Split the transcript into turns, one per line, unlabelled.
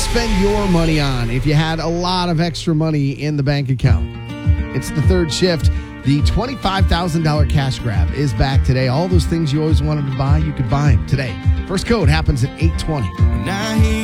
spend your money on if you had a lot of extra money in the bank account? It's the third shift. The $25,000 cash grab is back today. All those things you always wanted to buy, you could buy them today. First code happens at 8:20.